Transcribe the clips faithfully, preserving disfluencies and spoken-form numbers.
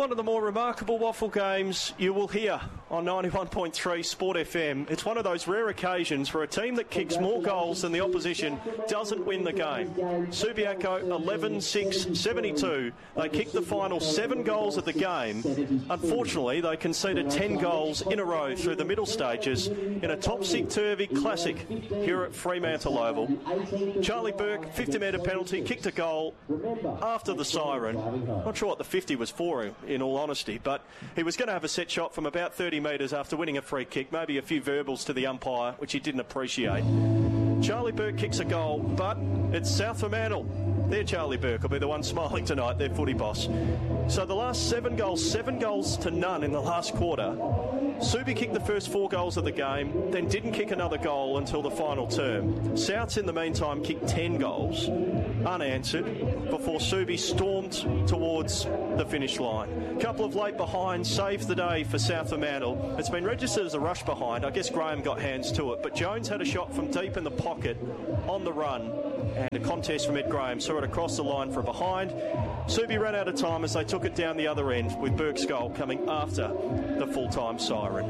One of the more remarkable waffle games you will hear on ninety-one point three Sport F M. It's one of those rare occasions where a team that kicks more goals than the opposition doesn't win the game. Subiaco eleven six seventy-two. They kicked the final seven goals of the game. Unfortunately, they conceded ten goals in a row through the middle stages in a topsy-turvy classic here at Fremantle Oval. Charlie Burke, fifty metre penalty, kicked a goal after the siren. Not sure what the fifty was for him, in all honesty, but he was going to have a set shot from about thirty metres after winning a free kick, maybe a few verbals to the umpire, which he didn't appreciate. Charlie Burke kicks a goal, but it's South Fremantle. Their Charlie Burke will be the one smiling tonight, their footy boss. So the last seven goals, seven goals to none in the last quarter. Subi kicked the first four goals of the game, then didn't kick another goal until the final term. Souths, in the meantime, kicked ten goals, unanswered, before Subi stormed towards the finish line. A couple of late behinds saved the day for South Fremantle. It's been registered as a rush behind. I guess Graham got hands to it, but Jones had a shot from deep in the pocket on the run, and a contest from Ed Graham saw it across the line for a behind. Subi ran out of time as they took it down the other end, with Burke's goal coming after the full-time siren.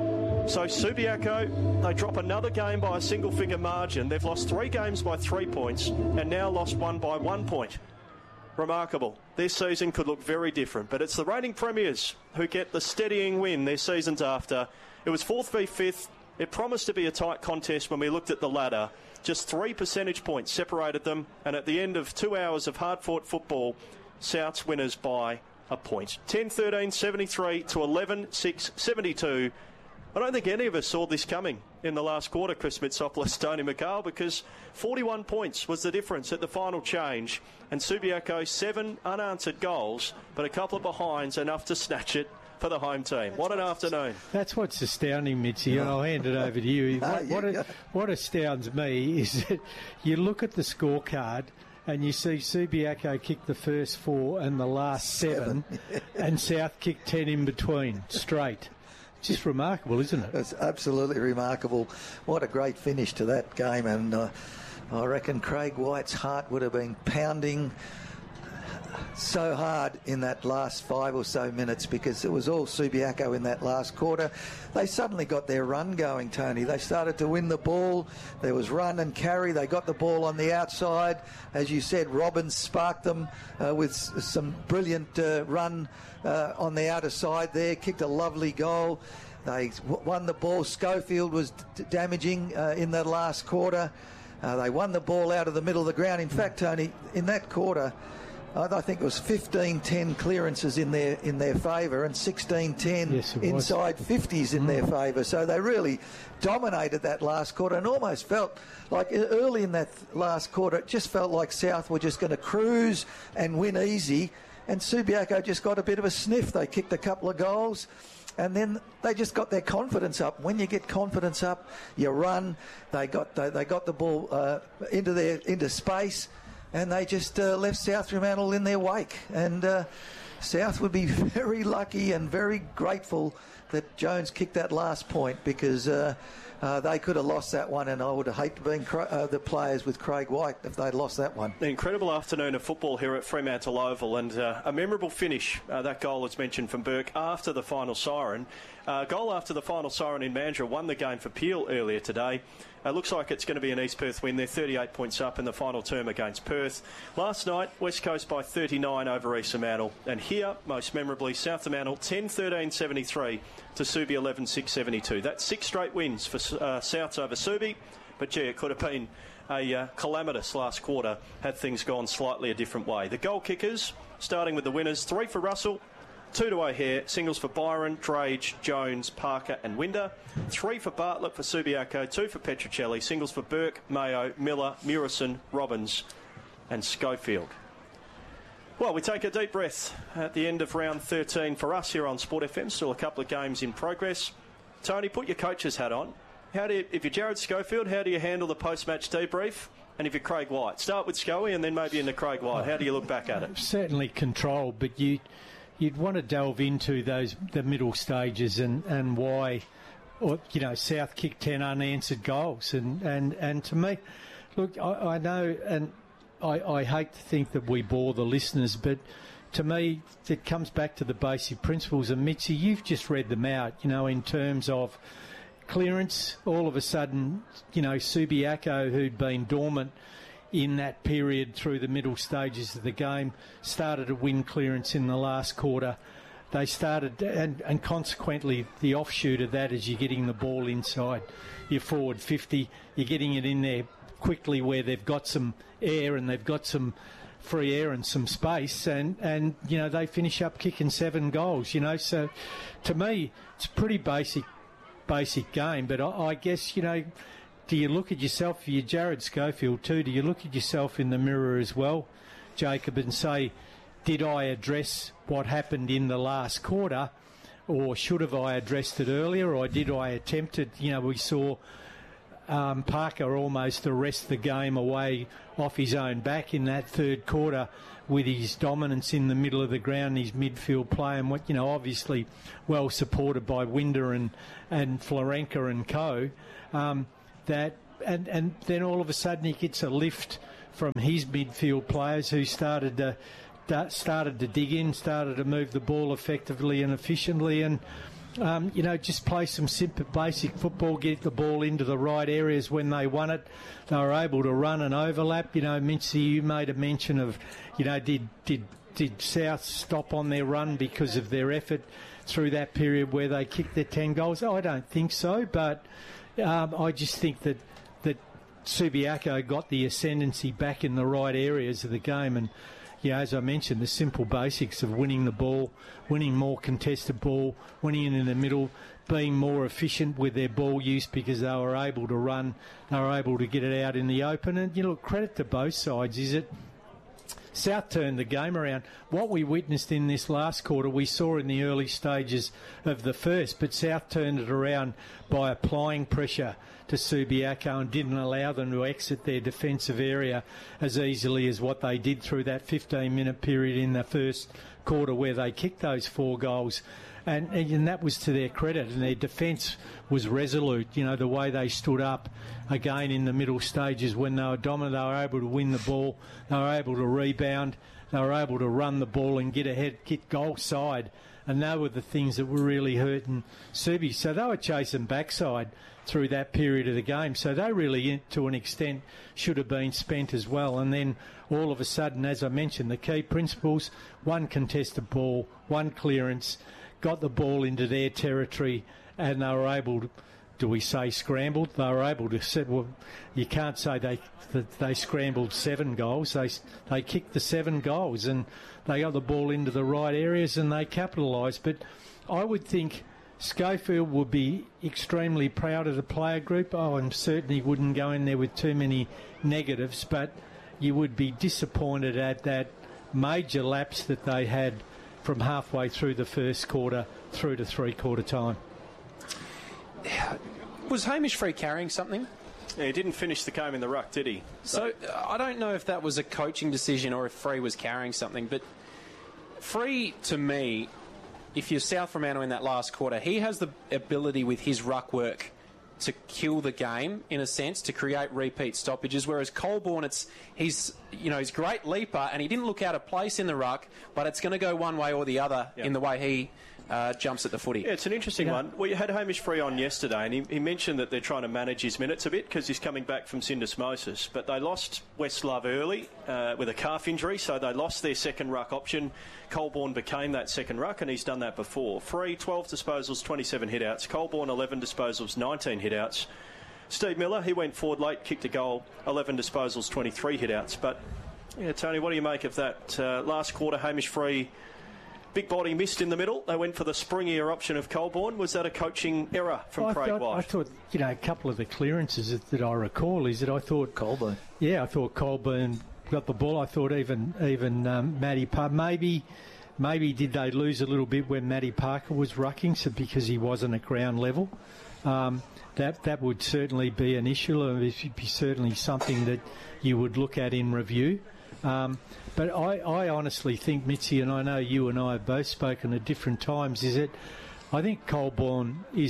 So Subiaco, they drop another game by a single-figure margin. They've lost three games by three points and now lost one by one point. Remarkable. This season could look very different, but it's the reigning premiers who get the steadying win their seasons after. It was fourth v fifth. It promised to be a tight contest when we looked at the ladder. Just three percentage points separated them, and at the end of two hours of hard-fought football, Souths winners by a point. ten thirteen seventy-three to eleven six seventy-two. I don't think any of us saw this coming in the last quarter, Chris Mitsopoulos, Tony McHale, because forty-one points was the difference at the final change, and Subiaco seven unanswered goals, but a couple of behinds, enough to snatch it for the home team. What an afternoon. That's what's astounding, Mitzi, and I'll hand it over to you. What, what, it, what astounds me is that you look at the scorecard and you see Subiaco kick the first four and the last seven, seven. and South kicked ten in between, straight. Just remarkable, isn't it? It's absolutely remarkable. What a great finish to that game, and uh, I reckon Craig White's heart would have been pounding so hard in that last five or so minutes, because it was all Subiaco in that last quarter. They suddenly got their run going, Tony. They started to win the ball. There was run and carry. They got the ball on the outside. As you said, Robbins sparked them uh, with some brilliant uh, run uh, on the outer side there, kicked a lovely goal. They w- won the ball. Schofield was d- damaging uh, in that last quarter. Uh, they won the ball out of the middle of the ground. In fact, Tony, in that quarter, I think it was fifteen ten clearances in their in their favour and sixteen ten yes, inside fifties in mm. their favour. So they really dominated that last quarter, and almost felt like early in that last quarter, it just felt like South were just going to cruise and win easy. And Subiaco just got a bit of a sniff. They kicked a couple of goals, and then they just got their confidence up. When you get confidence up, you run. They got they, they got the ball uh, into their into space. And they just uh, left South Fremantle in their wake. And uh, South would be very lucky and very grateful that Jones kicked that last point, because uh, uh, they could have lost that one, and I would have hated being Cra- uh, the players with Craig White if they'd lost that one. An incredible afternoon of football here at Fremantle Oval, and uh, a memorable finish. Uh, that goal was mentioned from Burke after the final siren. Uh, goal after the final siren in Mandurah won the game for Peel earlier today. It uh, looks like it's going to be an East Perth win. They're thirty-eight points up in the final term against Perth. Last night, West Coast by thirty-nine over East Fremantle. And here, most memorably, South Fremantle ten thirteen seventy-three to Subi eleven six seventy-two. That's six straight wins for uh, Souths over Subi. But, gee, it could have been a uh, calamitous last quarter had things gone slightly a different way. The goal kickers, starting with the winners, three for Russell, two to O'Hare, singles for Byron, Drage, Jones, Parker and Winder. Three for Bartlett for Subiaco, two for Petruccelli, singles for Burke, Mayo, Miller, Murison, Robbins and Schofield. Well, we take a deep breath at the end of round thirteen for us here on Sport F M. Still a couple of games in progress. Tony, put your coach's hat on. How do you, if you're Jared Schofield, how do you handle the post-match debrief? And if you're Craig White, start with Scoey and then maybe into Craig White. How do you look back at it? Certainly controlled, but you... You'd want to delve into those the middle stages and, and why, or you know, South kicked ten unanswered goals, and, and, and to me, look, I, I know, and I, I hate to think that we bore the listeners, but to me, it comes back to the basic principles. And Mitzi, you've just read them out, you know, in terms of clearance. All of a sudden, you know, Subiaco, who'd been dormant in that period through the middle stages of the game, started to win clearance in the last quarter. They started, and, and consequently, the offshoot of that is you're getting the ball inside your forward fifty. You're getting it in there quickly where they've got some air and they've got some free air and some space, and, and you know, they finish up kicking seven goals, you know. So, to me, it's a pretty basic, basic game. But I, I guess, you know, do you look at yourself, you're Jared Schofield too, do you look at yourself in the mirror as well, Jacob, and say, did I address what happened in the last quarter, or should have I addressed it earlier, or did I attempt it? You know, we saw um, Parker almost arrest the game away off his own back in that third quarter with his dominance in the middle of the ground, his midfield play, and what, you know, obviously well supported by Winder and, and Florenka and co. Um, that and, and then all of a sudden he gets a lift from his midfield players who started to started to dig in, started to move the ball effectively and efficiently, and um, you know, just play some simple basic football, get the ball into the right areas when they won it. They were able to run and overlap. You know, Mincy, you made a mention of, you know, did did did South stop on their run because of their effort through that period where they kicked their ten goals? I don't think so, but um, I just think that that Subiaco got the ascendancy back in the right areas of the game. And yeah, as I mentioned, the simple basics of winning the ball, winning more contested ball, winning it in the middle, being more efficient with their ball use because they were able to run, they were able to get it out in the open. And, you know, credit to both sides is it South turned the game around. What we witnessed in this last quarter, we saw in the early stages of the first, but South turned it around by applying pressure to Subiaco and didn't allow them to exit their defensive area as easily as what they did through that fifteen-minute period in the first quarter where they kicked those four goals. And, and that was to their credit, and their defence was resolute. You know, the way they stood up again in the middle stages when they were dominant, they were able to win the ball, they were able to rebound, they were able to run the ball and get ahead, get goal side. And they were the things that were really hurting Subi. So they were chasing backside through that period of the game. So they really, to an extent, should have been spent as well. And then all of a sudden, as I mentioned, the key principles, one contested ball, one clearance, got the ball into their territory, and they were able to, do we say scrambled? They were able to set, well, you can't say they that they scrambled seven goals. They they kicked the seven goals, and they got the ball into the right areas, and they capitalised. But I would think Schofield would be extremely proud of the player group. Oh, and certainly wouldn't go in there with too many negatives, but you would be disappointed at that major lapse that they had from halfway through the first quarter through to three-quarter time. Was Hamish Free carrying something? Yeah, he didn't finish the game in the ruck, did he? So, so I don't know if that was a coaching decision or if Free was carrying something, but Free, to me, if you're South Fremantle in that last quarter, he has the ability with his ruck work to kill the game, in a sense, to create repeat stoppages, whereas Colborne, it's he's you know he's a great leaper and he didn't look out of place in the ruck, but it's going to go one way or the other yep. in the way he uh, jumps at the footy. Yeah, it's an interesting yeah. one. We had Hamish Free on yesterday, and he, he mentioned that they're trying to manage his minutes a bit because he's coming back from syndesmosis, but they lost Westlove early uh, with a calf injury, so they lost their second ruck option. Colborne became that second ruck, and he's done that before. Free, twelve disposals, twenty-seven hit-outs. Colborne, eleven disposals, nineteen hit-outs. Steve Miller, he went forward late, kicked a goal, eleven disposals, twenty-three hit-outs. But, yeah, Tony, what do you make of that? Uh, last quarter, Hamish Free, big body missed in the middle. They went for the springier option of Colborne. Was that a coaching error from I Craig thought, White? I thought, you know, a couple of the clearances that, that I recall is that I thought... Colborne. Yeah, I thought Colborne got the ball. I thought even even um, Matty Parker, maybe... Maybe did they lose a little bit when Matty Parker was rucking, so because he wasn't at ground level? Um, that that would certainly be an issue. It would be certainly something that you would look at in review. Um, but I, I honestly think, Mitzi, and I know you and I have both spoken at different times, is that I think Colborne is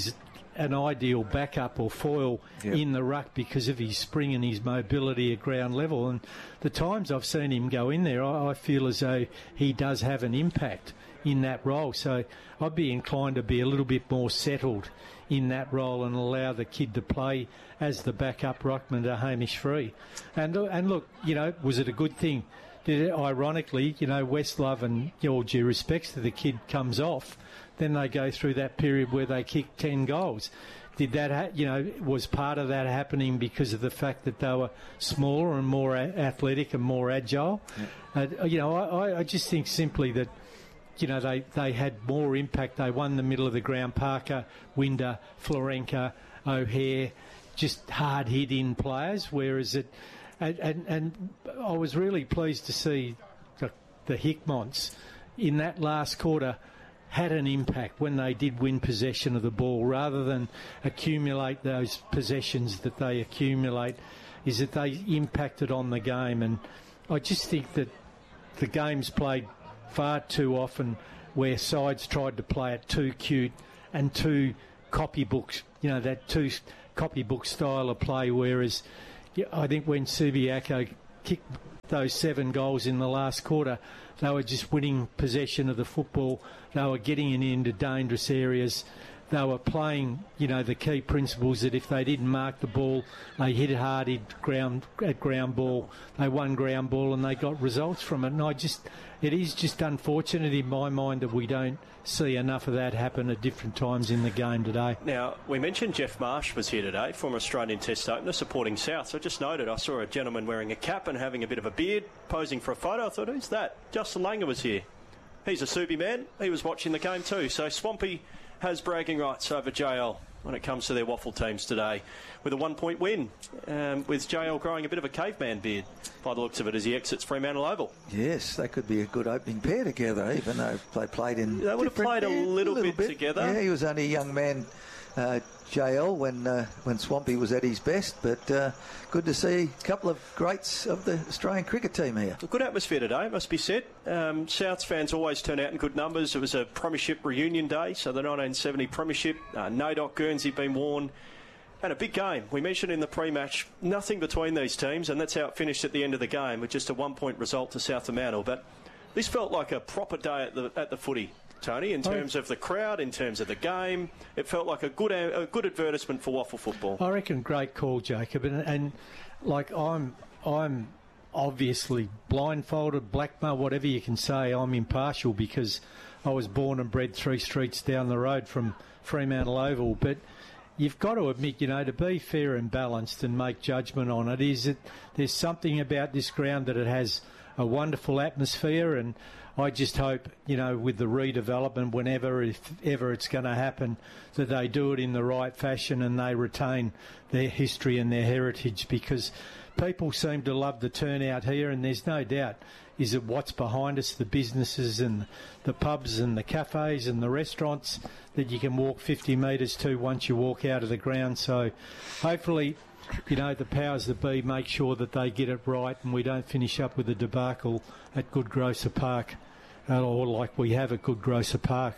an ideal backup or foil yep. in the ruck because of his spring and his mobility at ground level. And the times I've seen him go in there, I, I feel as though he does have an impact in that role. So I'd be inclined to be a little bit more settled in that role and allow the kid to play as the backup ruckman to Hamish Free. And and look, you know, was it a good thing? Did it, ironically, you know, Westlove, and all due respects to the kid, comes off, then they go through that period where they kick ten goals. Did that, ha- you know, was part of that happening because of the fact that they were smaller and more a- athletic and more agile? Yeah. Uh, you know, I, I just think simply that, you know, they, they had more impact. They won the middle of the ground. Parker, Winder, Florenka, O'Hare, just hard hit-in players, whereas it... And, and, and I was really pleased to see the, the Hickmonts in that last quarter had an impact when they did win possession of the ball, rather than accumulate those possessions that they accumulate, is that they impacted on the game. And I just think that the game's played far too often where sides tried to play it too cute and too copybooks, you know, that too copybook style of play, whereas... Yeah, I think when Subiaco kicked those seven goals in the last quarter, they were just winning possession of the football. They were getting it into dangerous areas. They were playing, you know, the key principles that if they didn't mark the ball, they hit it hard at ground, at ground ball. They won ground ball and they got results from it. And I just, it is just unfortunate in my mind that we don't see enough of that happen at different times in the game today. Now, we mentioned Jeff Marsh was here today, former Australian Test opener, supporting South. So I just noted, I saw a gentleman wearing a cap and having a bit of a beard, posing for a photo. I thought, who's that? Justin Langer was here. He's a Subi man. He was watching the game too. So Swampy has bragging rights over J L when it comes to their waffle teams today, with a one-point win, um, with J L growing a bit of a caveman beard by the looks of it as he exits Fremantle Oval. Yes, they could be a good opening pair together, even though they played in They would have played a little, a little bit, bit together. Yeah, he was only a young man, uh, J L, when uh, when Swampy was at his best, but uh, good to see a couple of greats of the Australian cricket team here. A good atmosphere today, must be said. Um, Souths fans always turn out in good numbers. It was a Premiership reunion day, so the nineteen seventy Premiership, uh, Nadok, Guernsey been worn, and a big game. We mentioned in the pre-match, nothing between these teams, and that's how it finished at the end of the game, with just a one-point result to South Fremantle. But this felt like a proper day at the at the footy, Tony, in terms of the crowd, in terms of the game. It felt like a good a good advertisement for waffle football. I reckon great call, Jacob. And, and like I'm I'm obviously blindfolded, blackmail, whatever you can say. I'm impartial because I was born and bred three streets down the road from Fremantle Oval. But you've got to admit, you know, to be fair and balanced and make judgment on it, is that there's something about this ground that it has a wonderful atmosphere, and I just hope, you know, with the redevelopment, whenever, if ever it's going to happen, that they do it in the right fashion and they retain their history and their heritage, because people seem to love the turnout here, and there's no doubt is that what's behind us, the businesses and the pubs and the cafes and the restaurants that you can walk fifty metres to once you walk out of the ground. So hopefully, you know, the powers that be make sure that they get it right and we don't finish up with a debacle at Good Grocer Park, uh, or like we have at Good Grocer Park.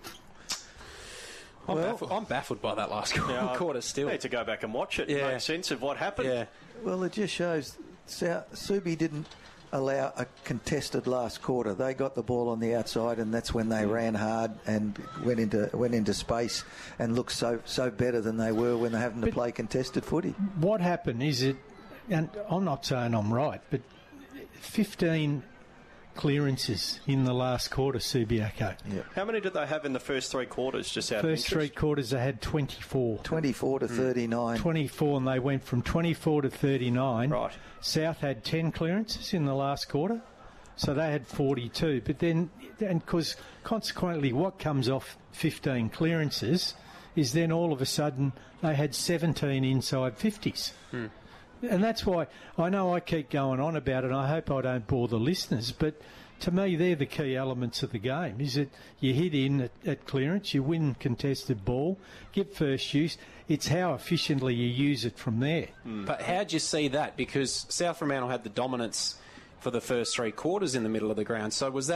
I'm, well, baffled, I'm baffled by that last yeah, quarter still. I need to go back and watch it, yeah. make sense of what happened. Yeah. Well, it just shows South, Subi didn't allow a contested last quarter. They got the ball on the outside, and that's when they ran hard and went into went into space and looked so so better than they were when they're having to but play contested footy. What happened is it, and I'm not saying I'm right, but fifteen clearances in the last quarter, Subiaco. Yeah. How many did they have in the first three quarters? Just out First of three quarters they had twenty-four. twenty-four to thirty-nine. twenty-four, and they went from twenty-four to thirty-nine. Right. South had ten clearances in the last quarter, so they had forty-two. But then, and because consequently what comes off fifteen clearances is then all of a sudden they had seventeen inside fifties. Hmm. And that's why I know I keep going on about it, and I hope I don't bore the listeners, but to me they're the key elements of the game, is that you hit in at, at clearance, you win contested ball, get first use. It's how efficiently you use it from there. Mm. But how'd you see that? Because South Fremantle had the dominance for the first three quarters in the middle of the ground. So was that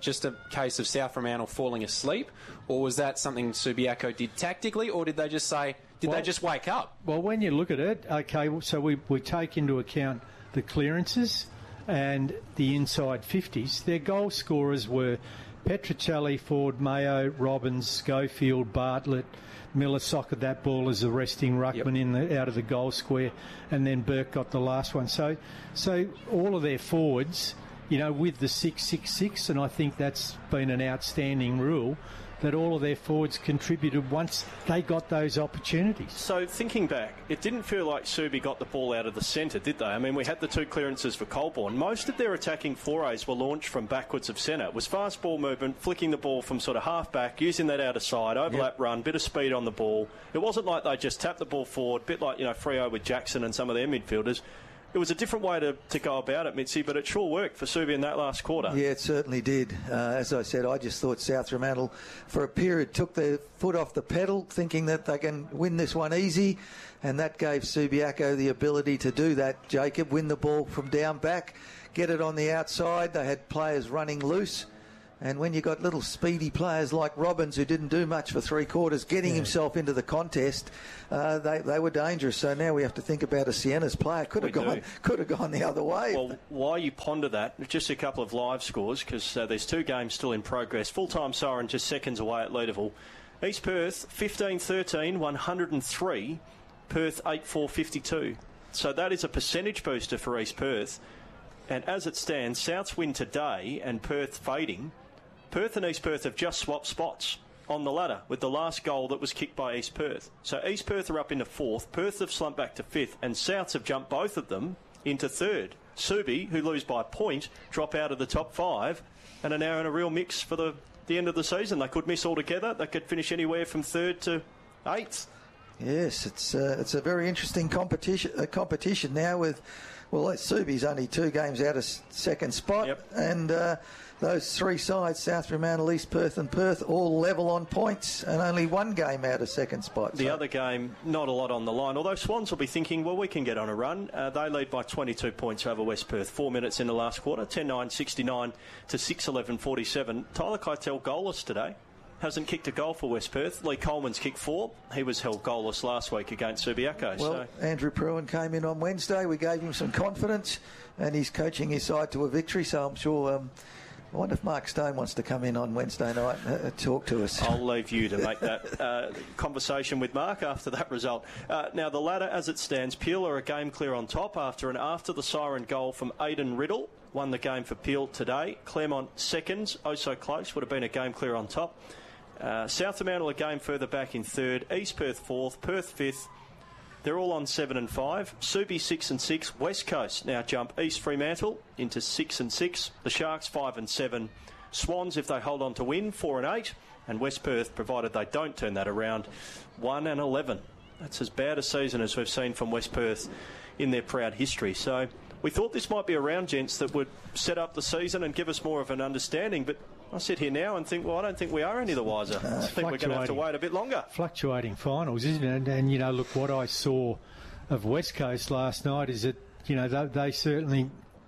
just a case of South Fremantle falling asleep, or was that something Subiaco did tactically, or did they just say, did well, they just wake up? Well, when you look at it, okay, so we, we take into account the clearances and the inside fifties. Their goal scorers were Petruccelli, Ford, Mayo, Robbins, Schofield, Bartlett. Miller socked that ball as a resting ruckman yep. in the, out of the goal square, and then Burke got the last one. So, so all of their forwards, you know, with the six six six, and I think that's been an outstanding rule, that all of their forwards contributed once they got those opportunities. So thinking back, it didn't feel like Subi got the ball out of the centre, did they? I mean, we had the two clearances for Colborne. Most of their attacking forays were launched from backwards of centre. It was fast ball movement, flicking the ball from sort of half back, using that outer side, overlap yep. run, bit of speed on the ball. It wasn't like they just tapped the ball forward, a bit like, you know, Freo with Jackson and some of their midfielders. It was a different way to, to go about it, Mitzi, but it sure worked for Subi in that last quarter. Yeah, it certainly did. Uh, as I said, I just thought South Fremantle, for a period, took their foot off the pedal, thinking that they can win this one easy, and that gave Subiaco the ability to do that, Jacob, win the ball from down back, get it on the outside. They had players running loose. And when you got little speedy players like Robbins, who didn't do much for three quarters, getting yeah. himself into the contest, uh, they they were dangerous. So now we have to think about a Sienna's player. Could have gone, could have gone the other way. Well, while you ponder that, just a couple of live scores, because uh, there's two games still in progress. Full-time siren just seconds away at Leederville. East Perth fifteen thirteen, one hundred three. Perth eight four fifty-two. So that is a percentage booster for East Perth. And as it stands, Souths win today and Perth fading. Perth and East Perth have just swapped spots on the ladder with the last goal that was kicked by East Perth. So East Perth are up into fourth, Perth have slumped back to fifth, and Souths have jumped both of them into third. Subi, who lose by a point, drop out of the top five and are now in a real mix for the, the end of the season. They could miss altogether. They could finish anywhere from third to eighth. Yes, it's uh, it's a very interesting competition uh, competition now with, well, Subi's only two games out of second spot, yep. and uh, those three sides, South Fremantle, East Perth and Perth, all level on points and only one game out of second spot. The so. other game, not a lot on the line, although Swans will be thinking, well, we can get on a run. Uh, they lead by twenty-two points over West Perth, four minutes in the last quarter, ten nine sixty-nine to six eleven forty-seven. Tyler Keitel goalless today. Hasn't kicked a goal for West Perth. Lee Coleman's kicked four. He was held goalless last week against Subiaco. Well, so. Andrew Pruin came in on Wednesday. We gave him some confidence, and he's coaching his side to a victory, so I'm sure... Um, I wonder if Mark Stone wants to come in on Wednesday night and uh, talk to us. I'll leave you to make that uh, conversation with Mark after that result. Uh, now, the ladder as it stands, Peel are a game clear on top after an after-the-siren goal from Aidan Riddle. Won the game for Peel today. Claremont seconds, oh so close, would have been a game clear on top. Uh, South Fremantle a game further back in third. East Perth fourth. Perth fifth. They're all on seven and five. Subi six and six. West Coast now jump East Fremantle into six and six. The Sharks five and seven. Swans, if they hold on to win, four and eight. And West Perth, provided they don't turn that around, one and eleven. That's as bad a season as we've seen from West Perth in their proud history. So we thought this might be a round, gents, that would set up the season and give us more of an understanding. But I sit here now and think, well, I don't think we are any the wiser. Uh, I think we're going to have to wait a bit longer. Fluctuating finals, isn't it? And, and, you know, look, what I saw of West Coast last night is that, you know, they, they certainly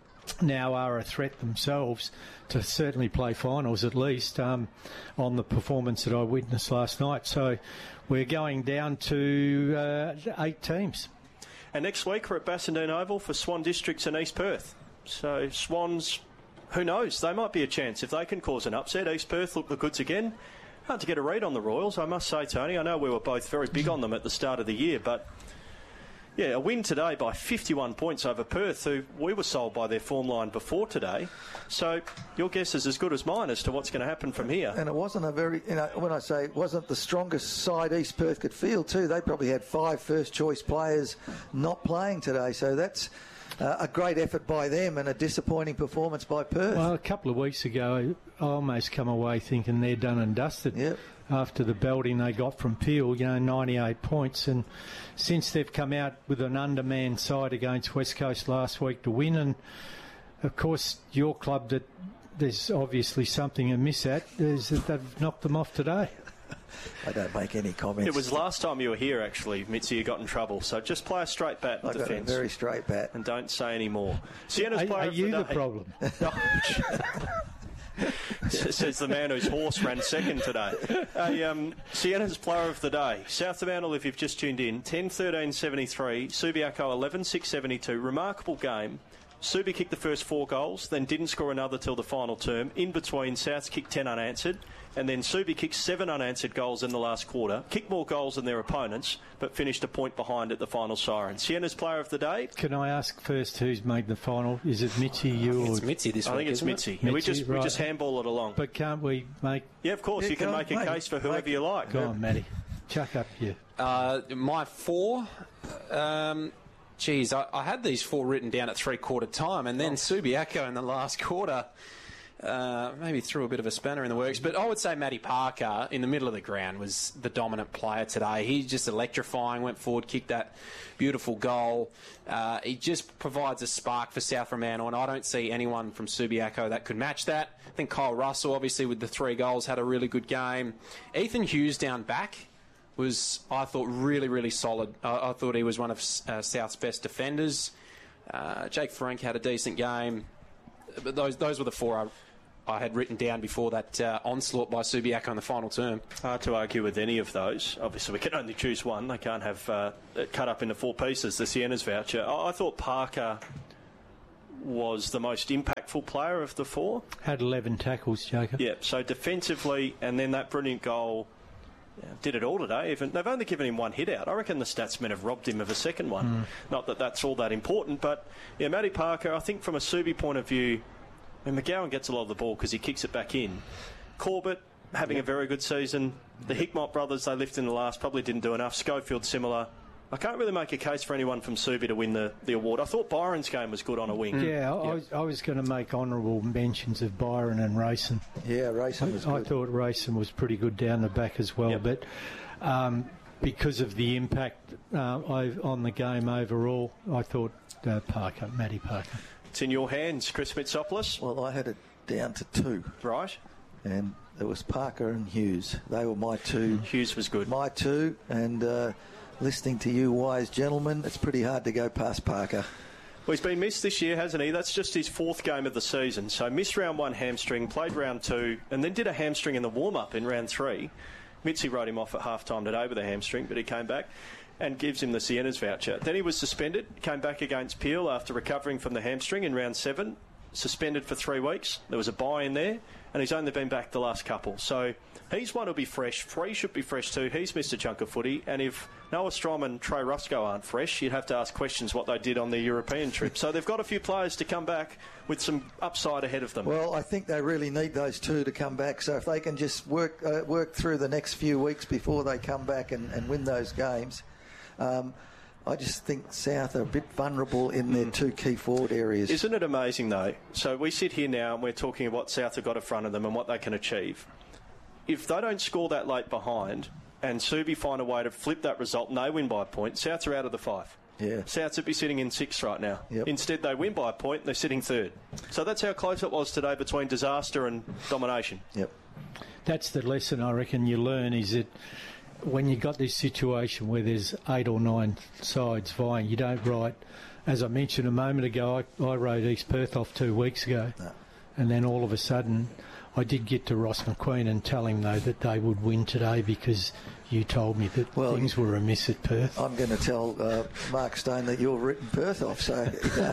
now are a threat themselves to certainly play finals at least um, on the performance that I witnessed last night. So we're going down to uh, eight teams. And next week we're at Bassendean Oval for Swan Districts and East Perth. So Swans... Who knows? They might be a chance if they can cause an upset. East Perth look the goods again. Hard to get a read on the Royals, I must say, Tony. I know we were both very big on them at the start of the year, but yeah, a win today by fifty-one points over Perth, who we were sold by their form line before today. So your guess is as good as mine as to what's going to happen from here. And it wasn't a very, you know, when I say it wasn't the strongest side East Perth could field too. They probably had five first-choice players not playing today, so that's Uh, a great effort by them and a disappointing performance by Perth. Well, a couple of weeks ago, I almost come away thinking they're done and dusted yep. after the belting they got from Peel, you know, ninety-eight points. And since they've come out with an undermanned side against West Coast last week to win, and of course your club that there's obviously something amiss at, is that they've knocked them off today. I don't make any comments. It was last time you were here, actually, Mitzi, you got in trouble. So just play a straight bat in I defence. got a very straight bat. And don't say any more. Sienna's are player are you the, the problem? Says the man whose horse ran second today. A, um, Siena's player of the day. South Fremantle, if you've just tuned in, ten thirteen seventy-three. Subiaco eleven six seventy-two. Remarkable game. Subi kicked the first four goals, then didn't score another till the final term. In between, Souths kicked ten unanswered, and then Subi kicked seven unanswered goals in the last quarter, kicked more goals than their opponents, but finished a point behind at the final siren. Siena's player of the day. Can I ask first who's made the final? Is it Mitzi, you, or... It's Mitzi this week, I think it's Mitzi. Mitzi, we just right. we just handball it along. But can't we make... Yeah, of course, Yeah, you can go make on, a mate. case for whoever Make- you like. Go on, Matty. Chuck up you. Uh, my four... Um, Geez, I, I had these four written down at three-quarter time, and then oh. Subiaco in the last quarter uh, maybe threw a bit of a spanner in the works. But I would say Matty Parker in the middle of the ground was the dominant player today. He's just electrifying, went forward, kicked that beautiful goal. Uh, he just provides a spark for South Fremantle, and I don't see anyone from Subiaco that could match that. I think Kyle Russell, obviously, with the three goals, had a really good game. Ethan Hughes down back was, I thought, really, really solid. I, I thought he was one of uh, South's best defenders. Uh, Jake Frank had a decent game. But those those were the four I, I had written down before that uh, onslaught by Subiaco in the final term. Hard to argue with any of those. Obviously, we can only choose one. They can't have uh, it cut up into four pieces, the Siena's voucher. I, I thought Parker was the most impactful player of the four. Had eleven tackles, Jacob. Yeah, so defensively, and then that brilliant goal... Yeah, did it all today. Even they've only given him one hit out. I reckon the statsmen have robbed him of a second one. Mm. Not that that's all that important, but yeah, Matty Parker, I think from a Subi point of view, I mean, McGowan gets a lot of the ball because he kicks it back in. Corbett having yep. a very good season. The Hickmott brothers, they lifted in the last, probably didn't do enough. Schofield similar. I can't really make a case for anyone from Subi to win the, the award. I thought Byron's game was good on a wing. Yeah, I, yep. I was, I was going to make honourable mentions of Byron and Rayson. Yeah, Rayson was I, good. I thought Rayson was pretty good down the back as well, yep. but um, because of the impact uh, on the game overall, I thought uh, Parker, Matty Parker. It's in your hands, Chris Mitsopoulos. Well, I had it down to two. Right. And it was Parker and Hughes. They were my two. Hughes was good. My two, and... Uh, listening to you wise gentlemen, it's pretty hard to go past Parker. Well, he's been missed this year, hasn't he? That's just his fourth game of the season. So missed round one hamstring, played round two, and then did a hamstring in the warm-up in round three. Mitzi wrote him off at half-time today with a hamstring, but he came back and gives him the Siena's voucher. Then he was suspended, came back against Peel after recovering from the hamstring in round seven, suspended for three weeks. There was a bye in there, and he's only been back the last couple. So he's one who'll be fresh. Free should be fresh too. He's missed a chunk of footy. And if Noah Strom and Trey Rusco aren't fresh, you'd have to ask questions what they did on their European trip. So they've got a few players to come back with some upside ahead of them. Well, I think they really need those two to come back. So if they can just work uh, work through the next few weeks before they come back and, and win those games, um, I just think South are a bit vulnerable in their two key forward areas. Isn't it amazing, though? So we sit here now and we're talking about what South have got in front of them and what they can achieve. If they don't score that late behind and Subi find a way to flip that result and they win by a point, Souths are out of the five. Yeah. Souths would be sitting in sixth right now. Yep. Instead, they win by a point and they're sitting third. So that's how close it was today between disaster and domination. Yep. That's the lesson I reckon you learn, is that when you've got this situation where there's eight or nine sides vying, you don't write, as I mentioned a moment ago, I, I wrote East Perth off two weeks ago. No. And then all of a sudden, I did get to Ross McQueen and tell him, though, that they would win today because you told me that well, things were amiss at Perth. I'm going to tell uh, Mark Stone that you've written Perth off. So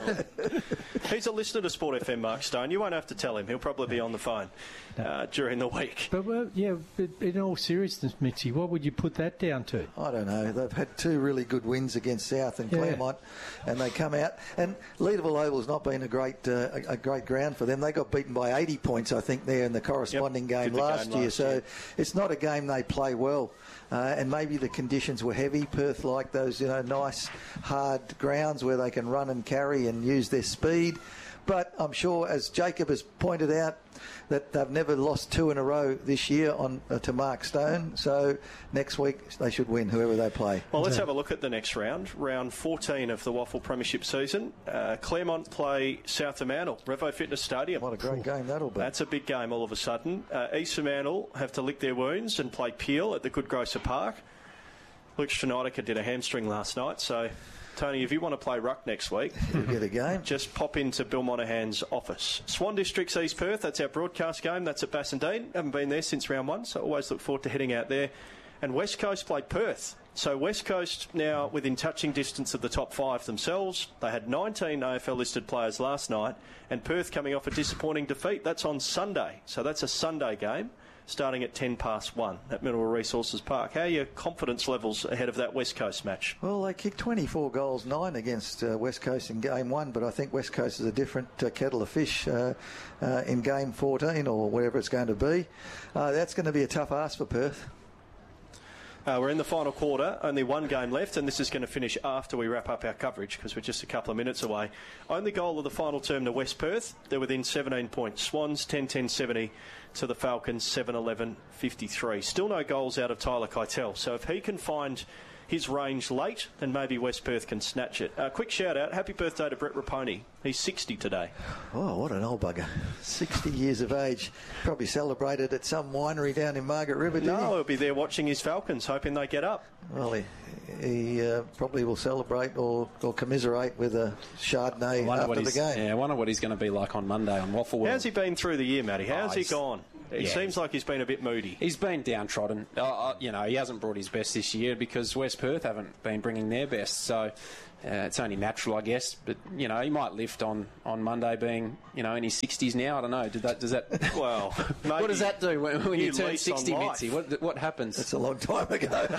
he's a listener to Sport F M, Mark Stone. You won't have to tell him. He'll probably be on the phone uh, during the week. But, well, yeah, but in all seriousness, Mitzi, what would you put that down to? I don't know. They've had two really good wins against South and yeah. Claremont, and they come out. And Leederville Oval's not been a great uh, a, a great ground for them. They got beaten by eighty points, I think, there in the corresponding yep. game, last, game year. last year. So it's not a game they play well. Uh, and maybe the conditions were heavy. Perth like those, you know, nice, hard grounds where they can run and carry and use their speed. But I'm sure, as Jacob has pointed out, that they've never lost two in a row this year on uh, to Mark Stone. So next week they should win, whoever they play. Well, let's have a look at the next round. Round fourteen of the Waffle Premiership season. Uh, Claremont play South Fremantle, Revo Fitness Stadium. What a great Ooh. game that'll be. That's a big game all of a sudden. Uh, East Fremantle have to lick their wounds and play Peel at the Good Grocer Park. Luke Schneider did a hamstring last night, so Tony, if you want to play ruck next week, You'll get a game. just pop into Bill Monahan's office. Swan Districts East Perth, that's our broadcast game. That's at Bassendean. Haven't been there since round one, so always look forward to heading out there. And West Coast played Perth. So West Coast now within touching distance of the top five themselves. They had nineteen A F L-listed players last night, and Perth coming off a disappointing defeat. That's on Sunday. So that's a Sunday game, starting at ten past one at Mineral Resources Park. How are your confidence levels ahead of that West Coast match? Well, they kicked twenty-four goals, nine against uh, West Coast in game one, but I think West Coast is a different uh, kettle of fish uh, uh, in game fourteen or whatever it's going to be. Uh, that's going to be a tough ask for Perth. Uh, we're in the final quarter, only one game left, and this is going to finish after we wrap up our coverage because we're just a couple of minutes away. Only goal of the final term to West Perth. They're within seventeen points. Swans ten ten seventy to the Falcons seven eleven fifty-three. Still no goals out of Tyler Keitel, so if he can find his range late, then maybe West Perth can snatch it. Uh, quick shout out, happy birthday to Brett Raponi. He's sixty today. Oh, what an old bugger. sixty years of age. Probably celebrated at some winery down in Margaret River, didn't No, he? he'll be there watching his Falcons, hoping they get up. Well, he, he uh, probably will celebrate or, or commiserate with a Chardonnay Wonder what after the he's- game. Yeah, I wonder what he's going to be like on Monday on Waffle World. How's he been through the year, Matty? How's Oh, he he's- gone? It yeah, seems he's- like he's been a bit moody. He's been downtrodden. Uh, uh, you know, he hasn't brought his best this year because West Perth haven't been bringing their best. So uh, it's only natural, I guess. But, you know, he might lift on, on Monday being, you know, in his sixties now. I don't know. Did that, does that... Well, what does that do when, when you, You turn lease on sixty, life. Mitzi? What, what happens? It's a long time ago. Go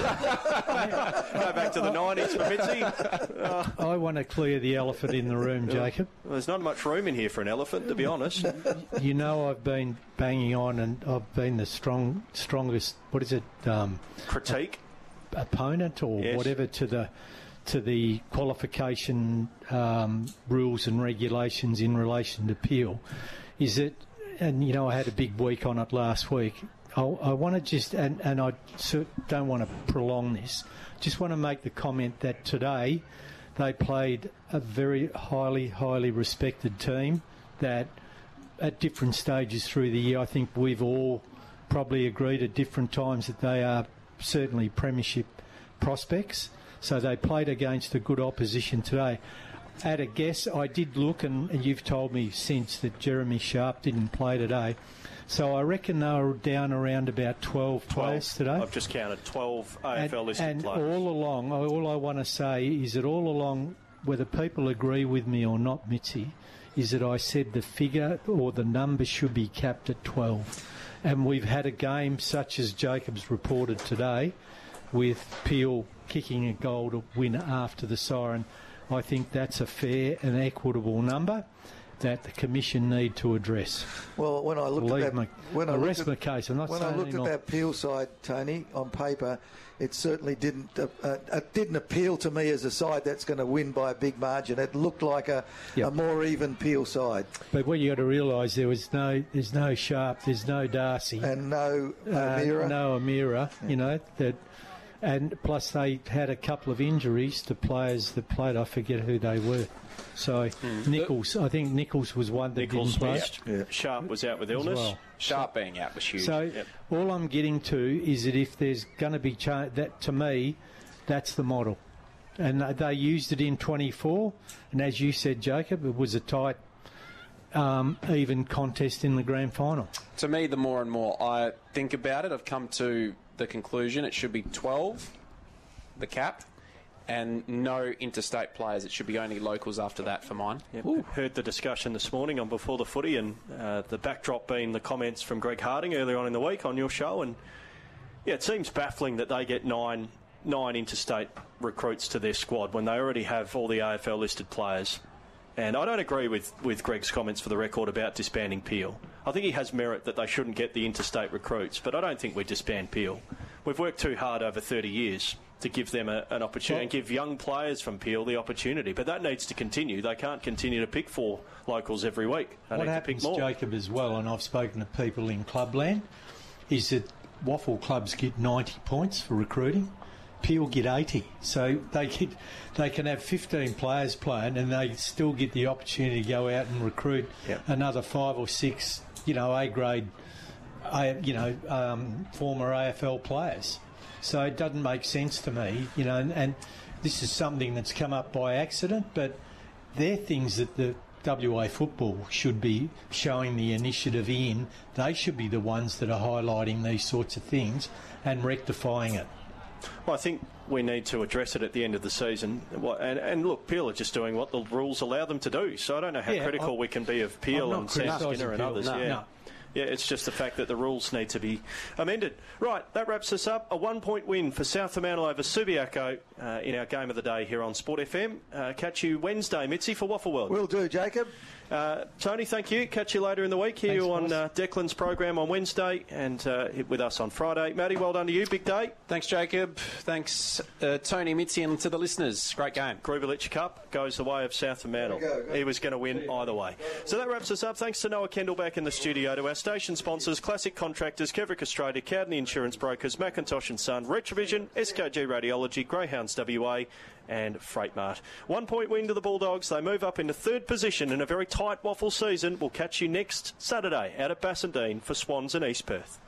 back to the nineties for Mitzi. Uh, I want to clear the elephant in the room, Jacob. there's not much room in here for an elephant, to be honest. You know I've been banging on and I've been the strong, strongest, what is it, um, Critique. opponent or Yes. whatever to the to the qualification um, rules and regulations in relation to Peel. Is it, and you know I had a big week on it last week. I, I want to just, and, and I cer- don't want to prolong this, just want to make the comment that today they played a very highly, highly respected team that at different stages through the year, I think we've all probably agreed at different times that they are certainly premiership prospects. So they played against a good opposition today. At a guess, I did look, and, and you've told me since that Jeremy Sharp didn't play today. So I reckon they were down around about twelve players today. I've just counted twelve A F L And, listed and players. all along, all I want to say is that all along, whether people agree with me or not, Mitzi, is that I said the figure or the number should be capped at twelve. And we've had a game such as Jacob's reported today with Peel kicking a goal to win after the siren. I think that's a fair and equitable number that the Commission need to address. Well, when I looked Believe at that, me. when I The looked rest at, of the case, I'm not when saying I looked they're at not. that Peel side, Tony, on paper, it certainly didn't. Uh, uh, it didn't appeal to me as a side that's going to win by a big margin. It looked like a, Yep. a more even Peel side, But what you got to realise, there was no, there's no Sharp, there's no Darcy. and no Uh, O'Meara. no Amira, you know, that, and plus they had a couple of injuries to players that played. I forget who they were. So Nichols, I think Nichols was one that Nichols didn't play. missed. Yeah. Sharp was out with as illness. well. Sharp being out was huge. So Yep. all I'm getting to is that if there's going to be cha- that, to me, that's the model, and they- they used it in twenty-four. And as you said, Jacob, it was a tight, um, even contest in the grand final. To me, the more and more I think about it, I've come to the conclusion it should be twelve, the cap, and no interstate players. It should be only locals after that for mine. Yep. Heard the discussion this morning on Before the Footy, and uh, the backdrop being the comments from Greg Harding earlier on in the week on your show. And yeah, it seems baffling that they get nine nine interstate recruits to their squad when they already have all the A F L listed players. And I don't agree with, with Greg's comments for the record about disbanding Peel. I think he has merit that they shouldn't get the interstate recruits, but I don't think we disband Peel. We've worked too hard over thirty years to give them a, an opportunity and give young players from Peel the opportunity. But that needs to continue. They can't continue to pick four locals every week. They What need to pick happens, more. Jacob, as well, and I've spoken to people in clubland, is that waffle clubs get ninety points for recruiting. Peel get eighty, so they get they can have fifteen players playing, and they still get the opportunity to go out and recruit Yep. another five or six, you know, A grade, A, you know, um, former A F L players. So it doesn't make sense to me, you know, and, and this is something that's come up by accident, but they're things that the W A football should be showing the initiative in. They should be the ones that are highlighting these sorts of things and rectifying it. Well, I think we need to address it at the end of the season. And, and look, Peel are just doing what the rules allow them to do. So I don't know how yeah, critical I'm, we can be of Peel and Sam Skinner and Peel. others. No, yeah. no. Yeah, it's just the fact that the rules need to be amended. Right, that wraps us up. A one-point win for South Fremantle over Subiaco uh, in our game of the day here on Sport F M. Uh, catch you Wednesday, Mitzi, for Waffle World. Will do, Jacob. Uh, Tony, thank you. Catch you later in the week. Hear Thanks, you on uh, Declan's program on Wednesday and uh, with us on Friday. Matty, well done to you. Big day. Thanks, Jacob. Thanks, uh, Tony, Mitzi, and to the listeners. Great game. Grubelich Cup goes the way of South Fremantle. Go, go. He was going to win either way. So that wraps us up. Thanks to Noah Kendall back in the studio, to our station sponsors, Classic Contractors, Kevrick Australia, Cowden Insurance Brokers, Macintosh and Son, Retrovision, S K G Radiology, Greyhounds W A and Freight Mart. One point win to the Bulldogs. They move up into third position in a very tight waffle season. We'll catch you next Saturday out at Bassendean for Swans and East Perth.